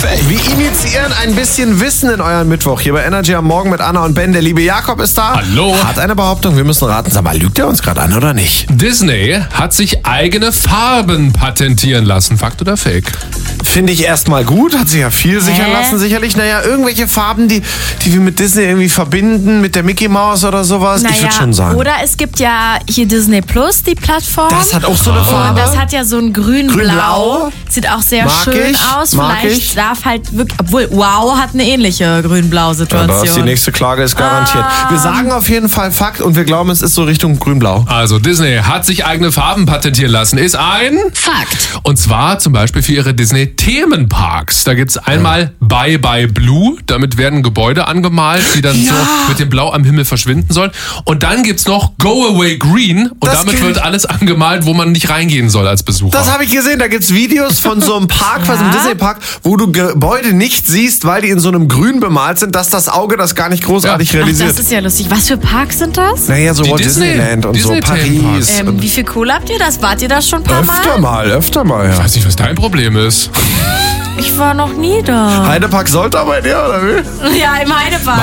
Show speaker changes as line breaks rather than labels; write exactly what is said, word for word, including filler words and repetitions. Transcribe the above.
Fake.
Wir initiieren ein bisschen Wissen in euren Mittwoch hier bei Energy am Morgen mit Anna und Ben. Der liebe Jakob ist da.
Hallo.
Hat eine Behauptung, wir müssen raten. Sag mal, lügt er uns gerade an oder nicht?
Disney hat sich eigene Farben patentieren lassen. Fakt oder Fake?
Finde ich erstmal gut, hat sich ja viel sichern
Hä?
lassen, sicherlich. Naja, irgendwelche Farben, die, die wir mit Disney irgendwie verbinden, mit der Mickey Maus oder sowas.
Naja,
ich würde schon sagen.
oder es gibt ja hier Disney Plus, die Plattform.
Das hat auch so eine
Und
Farbe.
das hat ja so ein grün-blau.
Grün-blau.
Sieht auch sehr
Mag
schön
ich,
aus.
mag
Vielleicht
ich.
darf halt wirklich, obwohl Wow hat eine ähnliche grün-blau-Situation.
Aber die nächste Klage ist garantiert. Wir sagen auf jeden Fall Fakt und wir glauben, es ist so Richtung grün-blau.
Also Disney hat sich eigene Farben patentieren lassen. Ist ein
Fakt.
Und zwar zum Beispiel für ihre Disney-Themenparks. Da gibt's einmal Bye Bye Blue. Damit werden Gebäude angemalt, die dann
Ja.
so mit dem Blau am Himmel verschwinden sollen. Und dann gibt's noch Go Away Green. Und
Das
damit
kenn
wird
ich.
alles angemalt, wo man nicht reingehen soll als Besucher.
Das habe ich gesehen. Da gibt's Videos von so einem Park, was im
Ja.
Disney-Park, wo du Gebäude nicht siehst, weil die in so einem Grün bemalt sind, dass das Auge das gar nicht großartig
Ja.
Ach,
realisiert.
das ist ja lustig. Was für Parks sind das?
Naja, so
Die
Walt
Disney-
Disneyland und so,
Disney-Themenparks.
Paris.
Ähm, wie viel Kohle habt ihr das? Wart ihr das schon ein paar
Öfter
Mal?
mal, öfter mal,
Ich
ja.
weiß nicht, was dein Problem ist.
Ich war noch nie da.
Heidepark sollte aber in dir, oder wie?
Ja, im Heidepark.